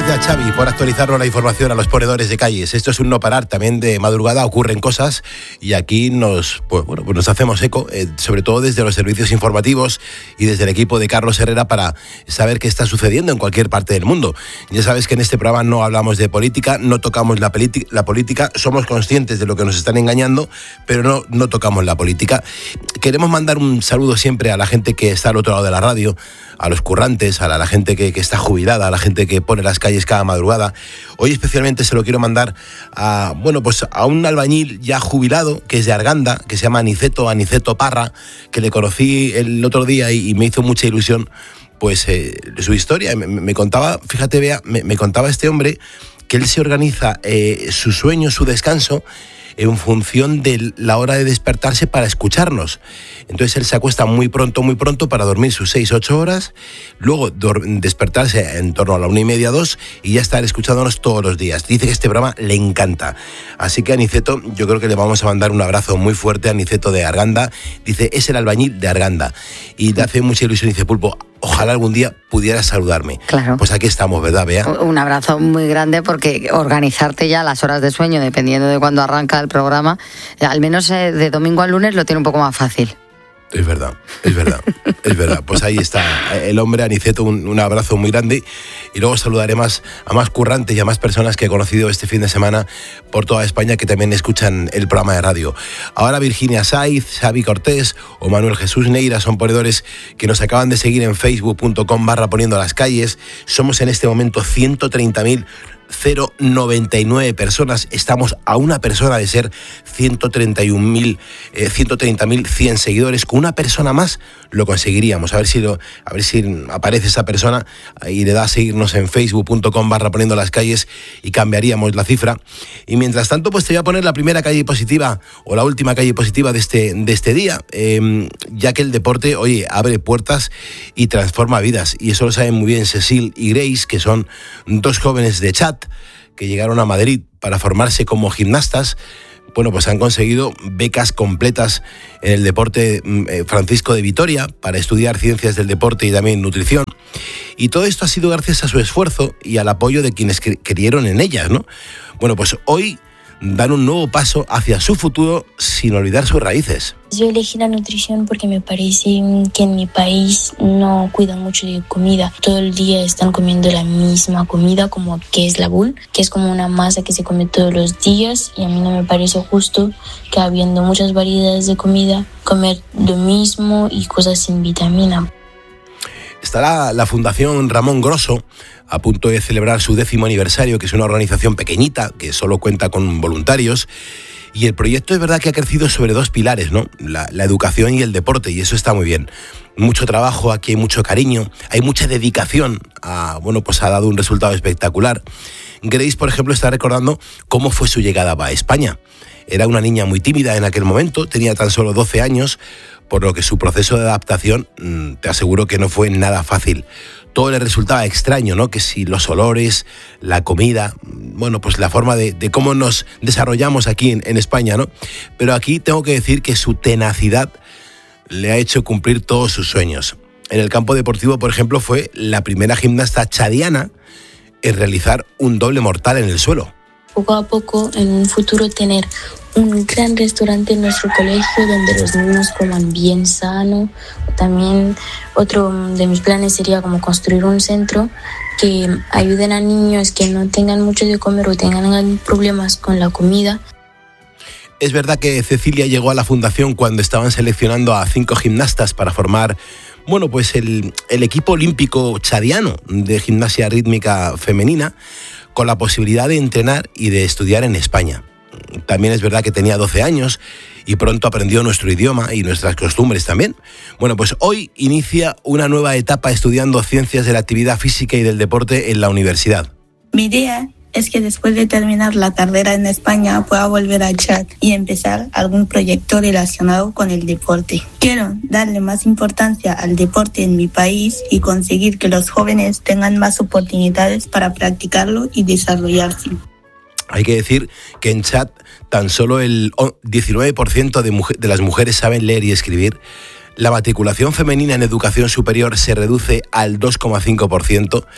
Gracias, Xavi, por actualizarnos la información a los ponedores de calles. Esto es un no parar. También de madrugada ocurren cosas y aquí nos hacemos eco, sobre todo desde los servicios informativos y desde el equipo de Carlos Herrera, para saber qué está sucediendo en cualquier parte del mundo. Ya sabes que en este programa no hablamos de política, no tocamos la política, somos conscientes de lo que nos están engañando, pero no tocamos la política. Queremos mandar un saludo siempre a la gente que está al otro lado de la radio, a los currantes, a la gente que está jubilada, a la gente que pone las calles cada madrugada. Hoy especialmente se lo quiero mandar a un albañil ya jubilado, que es de Arganda, que se llama Aniceto Parra, que le conocí el otro día y me hizo mucha ilusión pues su historia. Me contaba, fíjate, Bea, me contaba este hombre que él se organiza su sueño, su descanso, en función de la hora de despertarse para escucharnos. Entonces él se acuesta muy pronto para dormir sus 6-8 horas, luego despertarse en torno a la 1:30, 2, y ya estar escuchándonos todos los días. Dice que este programa le encanta. Así que a Aniceto, yo creo que le vamos a mandar un abrazo muy fuerte a Aniceto de Arganda. Dice, es el albañil de Arganda. Y le hace mucha ilusión, dice, Pulpo, ojalá algún día pudieras saludarme. Claro. Pues aquí estamos, ¿verdad, Bea? Un abrazo muy grande, porque organizarte ya las horas de sueño, dependiendo de cuándo arranca el programa, al menos de domingo a lunes lo tiene un poco más fácil. Es verdad. Pues ahí está el hombre, Aniceto, un abrazo muy grande. Y luego saludaré a más currantes y a más personas que he conocido este fin de semana por toda España, que también escuchan el programa de radio. Ahora Virginia Saiz, Xavi Cortés o Manuel Jesús Neira son ponedores que nos acaban de seguir en facebook.com/poniendo las calles. Somos en este momento 130.099 personas. Estamos a una persona de ser 130.100 seguidores. Con una persona más lo conseguiríamos. A ver si aparece esa persona y le da a seguirnos en facebook.com/poniendo las calles y cambiaríamos la cifra. Y mientras tanto, pues te voy a poner la primera calle positiva o la última calle positiva de este día, ya que el deporte, oye, abre puertas y transforma vidas. Y eso lo saben muy bien Cecil y Grace, que son dos jóvenes de Chad que llegaron a Madrid para formarse como gimnastas. Bueno, pues han conseguido becas completas en el deporte Francisco de Vitoria para estudiar ciencias del deporte y también nutrición. Y todo esto ha sido gracias a su esfuerzo y al apoyo de quienes creyeron en ellas, ¿no? Bueno, pues hoy dan un nuevo paso hacia su futuro sin olvidar sus raíces. Yo elegí la nutrición porque me parece que en mi país no cuidan mucho de comida. Todo el día están comiendo la misma comida, como que es la bul, que es como una masa que se come todos los días, y a mí no me parece justo que, habiendo muchas variedades de comida, comer lo mismo y cosas sin vitamina. Estará la Fundación Ramón Grosso a punto de celebrar su 10º aniversario, que es una organización pequeñita que solo cuenta con voluntarios. Y el proyecto es verdad que ha crecido sobre dos pilares, ¿no? La educación y el deporte, y eso está muy bien. Mucho trabajo, aquí hay mucho cariño, hay mucha dedicación. Ha dado un resultado espectacular. Grace, por ejemplo, está recordando cómo fue su llegada a España. Era una niña muy tímida en aquel momento, tenía tan solo 12 años, por lo que su proceso de adaptación, te aseguro que no fue nada fácil. Todo le resultaba extraño, ¿no? Que si los olores, la comida, pues la forma de cómo nos desarrollamos aquí en España, ¿no? Pero aquí tengo que decir que su tenacidad le ha hecho cumplir todos sus sueños. En el campo deportivo, por ejemplo, fue la primera gimnasta chadiana en realizar un doble mortal en el suelo. Poco a poco, en un futuro, tener un gran restaurante en nuestro colegio donde los niños coman bien sano. También otro de mis planes sería como construir un centro que ayuden a niños que no tengan mucho de comer o tengan problemas con la comida. Es verdad que Cecilia llegó a la fundación cuando estaban seleccionando a 5 gimnastas para formar el equipo olímpico chadiano de gimnasia rítmica femenina, con la posibilidad de entrenar y de estudiar en España. También es verdad que tenía 12 años y pronto aprendió nuestro idioma y nuestras costumbres también. Pues hoy inicia una nueva etapa estudiando ciencias de la actividad física y del deporte en la universidad. Mi idea es que después de terminar la carrera en España pueda volver a Chad y empezar algún proyecto relacionado con el deporte. Quiero darle más importancia al deporte en mi país y conseguir que los jóvenes tengan más oportunidades para practicarlo y desarrollarse. Hay que decir que en Chad tan solo el 19% de las mujeres saben leer y escribir. La matriculación femenina en educación superior se reduce al 2,5%.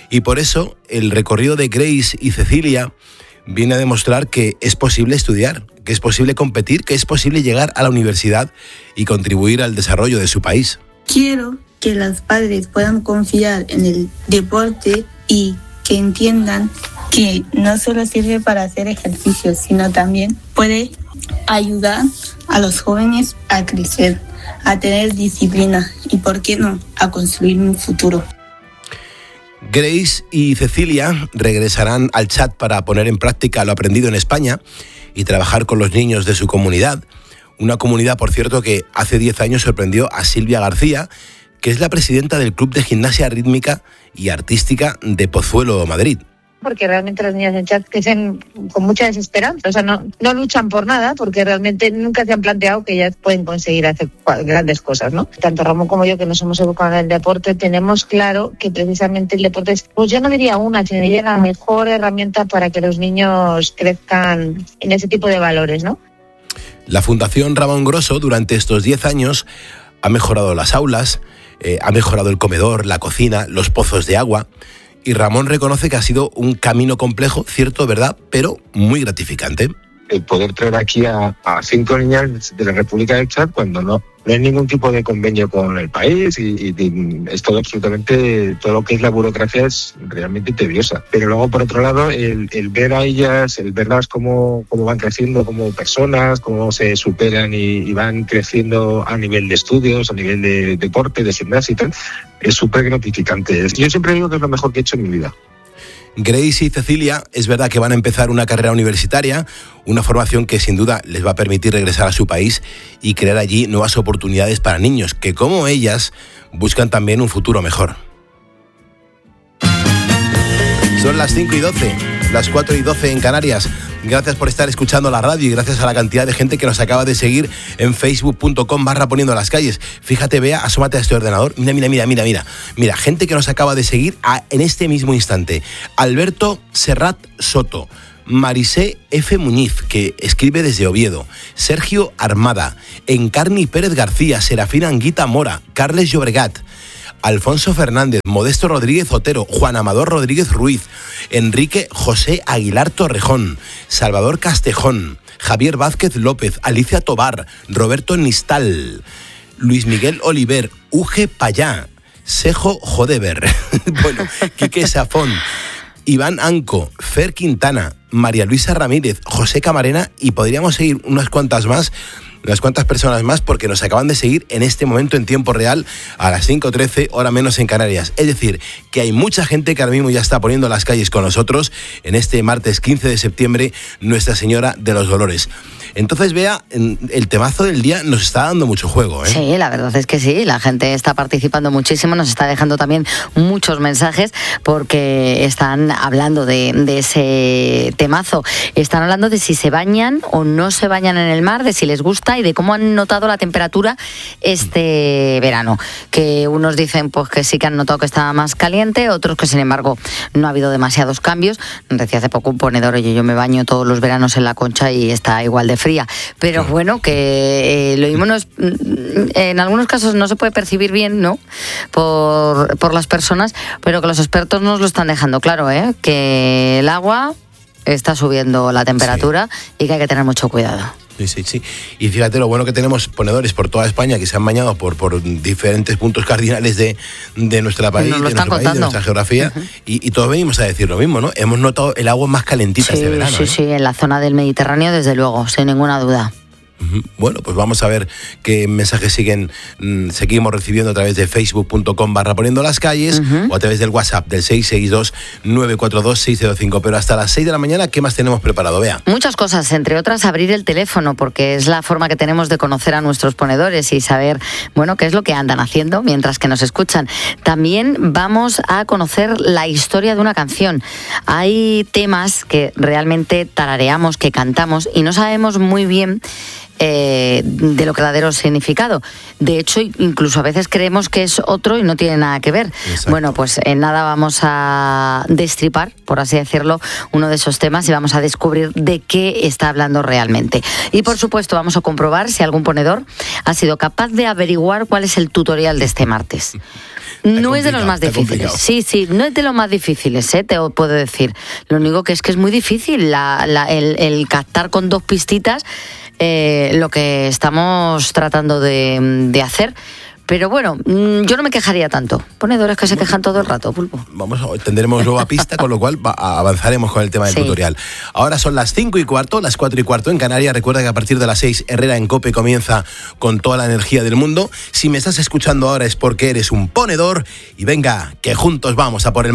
Y por eso el recorrido de Grace y Cecilia viene a demostrar que es posible estudiar, que es posible competir, que es posible llegar a la universidad y contribuir al desarrollo de su país. Quiero que los padres puedan confiar en el deporte y que entiendan que no solo sirve para hacer ejercicio, sino también puede ayudar a los jóvenes a crecer, a tener disciplina y, ¿por qué no?, a construir un futuro. Grace y Cecilia regresarán al chat para poner en práctica lo aprendido en España y trabajar con los niños de su comunidad. Una comunidad, por cierto, que hace 10 años sorprendió a Silvia García, que es la presidenta del Club de Gimnasia Rítmica y Artística de Pozuelo, Madrid. Porque realmente las niñas en chat crecen con mucha desesperanza, o sea, no luchan por nada porque realmente nunca se han planteado que ellas pueden conseguir hacer grandes cosas, ¿no? Tanto Ramón como yo, que nos hemos educado en el deporte, tenemos claro que precisamente el deporte es, pues yo no diría una, sino diría la mejor herramienta para que los niños crezcan en ese tipo de valores, ¿no? La Fundación Ramón Grosso durante estos 10 años ha mejorado las aulas, ha mejorado el comedor, la cocina, los pozos de agua. Y Ramón reconoce que ha sido un camino complejo, cierto, verdad, pero muy gratificante. El poder traer aquí a 5 niñas de la República del Chad cuando no hay ningún tipo de convenio con el país y es todo absolutamente, todo lo que es la burocracia es realmente tediosa. Pero luego, por otro lado, el ver a ellas, el verlas cómo van creciendo como personas, cómo se superan y van creciendo a nivel de estudios, a nivel de deporte, de gimnasia y tal, es súper gratificante. Yo siempre digo que es lo mejor que he hecho en mi vida. Grace y Cecilia, es verdad que van a empezar una carrera universitaria, una formación que sin duda les va a permitir regresar a su país y crear allí nuevas oportunidades para niños que, como ellas, buscan también un futuro mejor. Son las 5:12, las 4:12 en Canarias. Gracias por estar escuchando la radio y gracias a la cantidad de gente que nos acaba de seguir en facebook.com/poniendo las calles. Fíjate, Bea, asómate a este ordenador. Mira, gente que nos acaba de seguir en este mismo instante. Alberto Serrat Soto, Marisé F. Muñiz, que escribe desde Oviedo, Sergio Armada, Encarni Pérez García, Serafina Anguita Mora, Carles Llobregat, Alfonso Fernández, Modesto Rodríguez Otero, Juan Amador Rodríguez Ruiz, Enrique José Aguilar Torrejón, Salvador Castejón, Javier Vázquez López, Alicia Tobar, Roberto Nistal, Luis Miguel Oliver, Uge Payá, Sejo Jodeber, bueno, Quique Safón, Iván Anco, Fer Quintana, María Luisa Ramírez, José Camarena y podríamos seguir unas cuantas personas más porque nos acaban de seguir en este momento en tiempo real a las 5:13, hora menos en Canarias. Es decir, que hay mucha gente que ahora mismo ya está poniendo las calles con nosotros en este martes 15 de septiembre, Nuestra Señora de los Dolores. Entonces, Bea, el temazo del día nos está dando mucho juego, ¿eh? Sí, la verdad es que sí, la gente está participando muchísimo, nos está dejando también muchos mensajes porque están hablando de ese temazo. Están hablando de si se bañan o no se bañan en el mar, de si les gusta y de cómo han notado la temperatura este verano. Que unos dicen pues que sí que han notado que estaba más caliente, otros que sin embargo no ha habido demasiados cambios. Decía hace poco un ponedor, oye, yo me baño todos los veranos en la Concha y está igual de fría. Pero bueno, que lo mismo en algunos casos no se puede percibir bien, ¿no? Por las personas, pero que los expertos nos lo están dejando claro, ¿eh? Que el agua está subiendo la temperatura y que hay que tener mucho cuidado. Sí. Y fíjate lo bueno que tenemos ponedores por toda España que se han bañado por diferentes puntos cardinales de nuestra país, de nuestra geografía, y todos venimos a decir lo mismo, ¿no? Hemos notado el agua más calentita este verano. Sí, en la zona del Mediterráneo, desde luego, sin ninguna duda. Bueno, pues vamos a ver qué mensajes seguimos recibiendo a través de facebook.com/poniendo las calles o a través del WhatsApp del 662-942-605. Pero hasta las 6 de la mañana, ¿qué más tenemos preparado, Bea? Muchas cosas, entre otras abrir el teléfono, porque es la forma que tenemos de conocer a nuestros ponedores y saber, bueno, qué es lo que andan haciendo mientras que nos escuchan. También vamos a conocer la historia de una canción. Hay temas que realmente tarareamos, que cantamos y no sabemos muy bien de lo verdadero significado. De hecho, incluso a veces creemos que es otro y no tiene nada que ver. Exacto. Bueno, pues en nada vamos a destripar, por así decirlo, uno de esos temas y vamos a descubrir de qué está hablando realmente. Y por supuesto vamos a comprobar si algún ponedor ha sido capaz de averiguar cuál es el tutorial de este martes. No es de los más difíciles. Sí, no es de los más difíciles, te puedo decir. Lo único que es muy difícil el captar con 2 pistitas lo que estamos tratando de hacer. Pero bueno, yo no me quejaría tanto. Ponedores que se quejan todo el rato, Pulpo. Tendremos nueva pista, con lo cual avanzaremos con el tema del tutorial. Ahora son las 5:15, las 4:15 en Canarias. Recuerda que a partir de las 6, Herrera en COPE comienza con toda la energía del mundo. Si me estás escuchando ahora es porque eres un ponedor. Y venga, que juntos vamos a por el